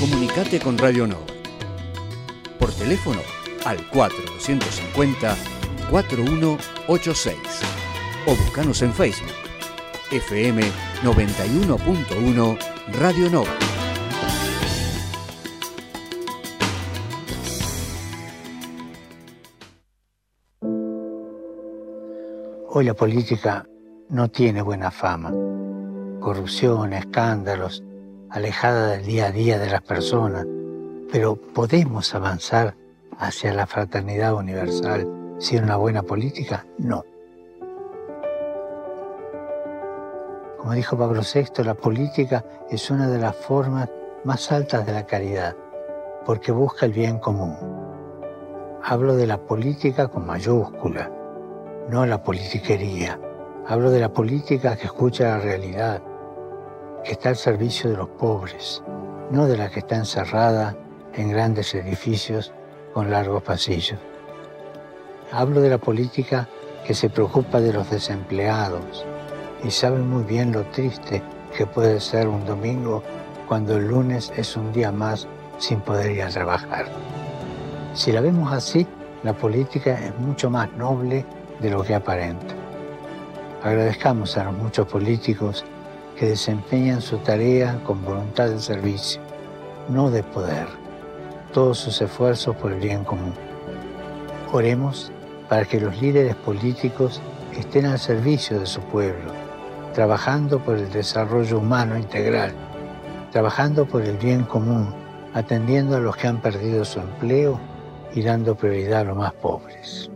Comunicate con Radio Nova. Por teléfono al 4250-4186 o buscanos en Facebook. FM 91.1 Radio Nova. Hoy la política no tiene buena fama. Corrupción, escándalos, alejada del día a día de las personas. Pero ¿podemos avanzar hacia la fraternidad universal sin una buena política? No. Como dijo Pablo VI, la política es una de las formas más altas de la caridad, porque busca el bien común. Hablo de la política con mayúscula, no la politiquería. Hablo de la política que escucha la realidad, que está al servicio de los pobres, no de la que está encerrada en grandes edificios con largos pasillos. Hablo de la política que se preocupa de los desempleados y sabe muy bien lo triste que puede ser un domingo cuando el lunes es un día más sin poder ir a trabajar. Si la vemos así, la política es mucho más noble de lo que aparenta. Agradezcamos a los muchos políticos que desempeñan su tarea con voluntad de servicio, no de poder, todos sus esfuerzos por el bien común. Oremos para que los líderes políticos estén al servicio de su pueblo, trabajando por el desarrollo humano integral, trabajando por el bien común, atendiendo a los que han perdido su empleo y dando prioridad a los más pobres.